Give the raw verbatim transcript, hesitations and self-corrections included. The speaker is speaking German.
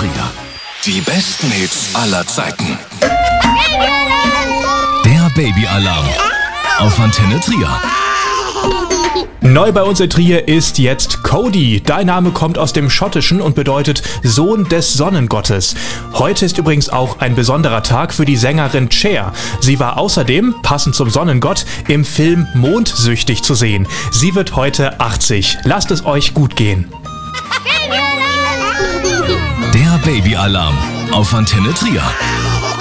Trier. Die besten Hits aller Zeiten. Der Babyalarm auf Antenne Trier. Neu bei uns in Trier ist jetzt Cody. Dein Name kommt aus dem Schottischen und bedeutet Sohn des Sonnengottes. Heute ist übrigens auch ein besonderer Tag für die Sängerin Cher. Sie war außerdem, passend zum Sonnengott, im Film Mondsüchtig zu sehen. Sie wird heute achtzig. Lasst es euch gut gehen. Der Babyalarm auf Antenne Trier.